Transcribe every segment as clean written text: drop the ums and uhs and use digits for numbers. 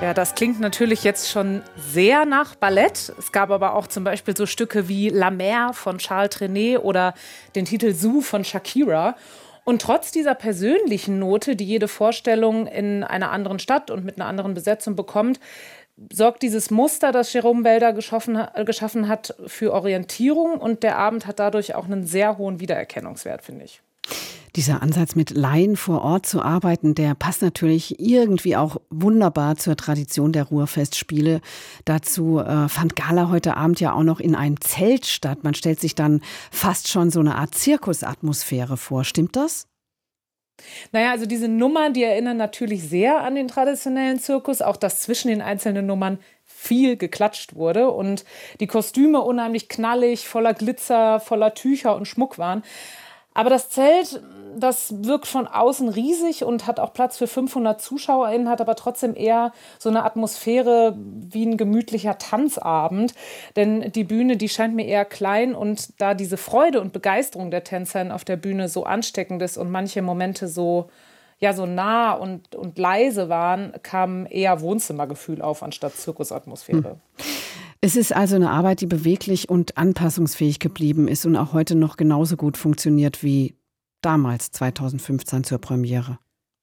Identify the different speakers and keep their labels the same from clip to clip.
Speaker 1: Ja, das klingt natürlich jetzt schon sehr nach Ballett. Es gab aber auch zum Beispiel so Stücke wie La Mer von Charles Trenet oder den Titel Zoo von Shakira. Und trotz dieser persönlichen Note, die jede Vorstellung in einer anderen Stadt und mit einer anderen Besetzung bekommt, sorgt dieses Muster, das Jérôme Bel da geschaffen hat, für Orientierung. Und der Abend hat dadurch auch einen sehr hohen Wiedererkennungswert, finde ich.
Speaker 2: Dieser Ansatz, mit Laien vor Ort zu arbeiten, der passt natürlich irgendwie auch wunderbar zur Tradition der Ruhrfestspiele. Dazu fand Gala heute Abend ja auch noch in einem Zelt statt. Man stellt sich dann fast schon so eine Art Zirkusatmosphäre vor. Stimmt das?
Speaker 1: Naja, also diese Nummern, die erinnern natürlich sehr an den traditionellen Zirkus. Auch dass zwischen den einzelnen Nummern viel geklatscht wurde und die Kostüme unheimlich knallig, voller Glitzer, voller Tücher und Schmuck waren. Aber das Zelt, das wirkt von außen riesig und hat auch Platz für 500 ZuschauerInnen, hat aber trotzdem eher so eine Atmosphäre wie ein gemütlicher Tanzabend. Denn die Bühne, die scheint mir eher klein, und da diese Freude und Begeisterung der TänzerInnen auf der Bühne so ansteckend ist und manche Momente so nah und leise waren, kam eher Wohnzimmergefühl auf anstatt Zirkusatmosphäre.
Speaker 2: Es ist also eine Arbeit, die beweglich und anpassungsfähig geblieben ist und auch heute noch genauso gut funktioniert wie damals 2015 zur Premiere.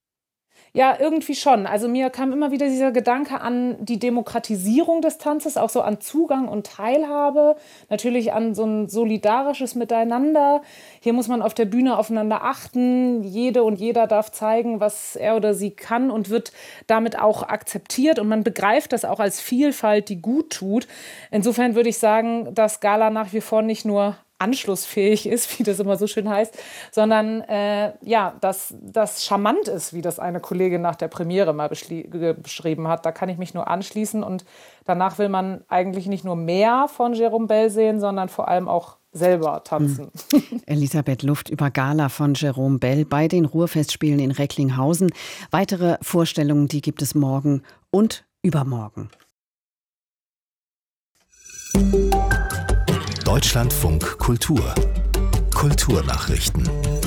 Speaker 1: Ja, irgendwie schon. Also mir kam immer wieder dieser Gedanke an die Demokratisierung des Tanzes, auch so an Zugang und Teilhabe, natürlich an so ein solidarisches Miteinander. Hier muss man auf der Bühne aufeinander achten. Jede und jeder darf zeigen, was er oder sie kann, und wird damit auch akzeptiert. Und man begreift das auch als Vielfalt, die gut tut. Insofern würde ich sagen, dass Gala nach wie vor nicht nur anschlussfähig ist, wie das immer so schön heißt, sondern dass das charmant ist, wie das eine Kollegin nach der Premiere mal beschrieben hat. Da kann ich mich nur anschließen, und danach will man eigentlich nicht nur mehr von Jérôme Bel sehen, sondern vor allem auch selber tanzen.
Speaker 2: Elisabeth Luft über Gala von Jérôme Bel bei den Ruhrfestspielen in Recklinghausen. Weitere Vorstellungen, die gibt es morgen und übermorgen.
Speaker 3: Deutschlandfunk Kultur. Kulturnachrichten.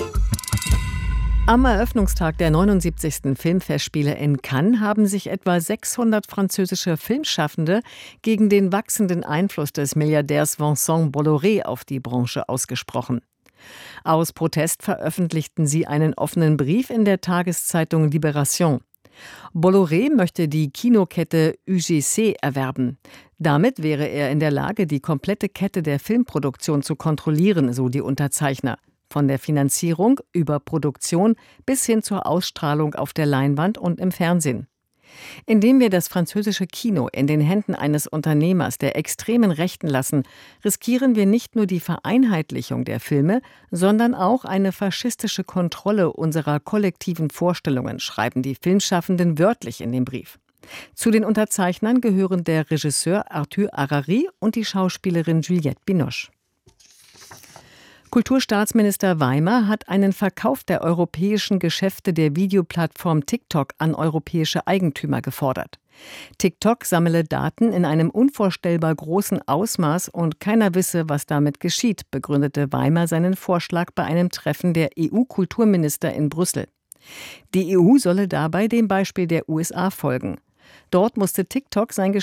Speaker 4: Am Eröffnungstag der 79. Filmfestspiele in Cannes haben sich etwa 600 französische Filmschaffende gegen den wachsenden Einfluss des Milliardärs Vincent Bolloré auf die Branche ausgesprochen. Aus Protest veröffentlichten sie einen offenen Brief in der Tageszeitung Libération. Bolloré möchte die Kinokette UGC erwerben. Damit wäre er in der Lage, die komplette Kette der Filmproduktion zu kontrollieren, so die Unterzeichner. Von der Finanzierung über Produktion bis hin zur Ausstrahlung auf der Leinwand und im Fernsehen. Indem wir das französische Kino in den Händen eines Unternehmers der extremen Rechten lassen, riskieren wir nicht nur die Vereinheitlichung der Filme, sondern auch eine faschistische Kontrolle unserer kollektiven Vorstellungen, schreiben die Filmschaffenden wörtlich in dem Brief. Zu den Unterzeichnern gehören der Regisseur Arthur Harari und die Schauspielerin Juliette Binoche. Kulturstaatsminister Weimer hat einen Verkauf der europäischen Geschäfte der Videoplattform TikTok an europäische Eigentümer gefordert. TikTok sammle Daten in einem unvorstellbar großen Ausmaß und keiner wisse, was damit geschieht, begründete Weimer seinen Vorschlag bei einem Treffen der EU-Kulturminister in Brüssel. Die EU solle dabei dem Beispiel der USA folgen. Dort musste TikTok sein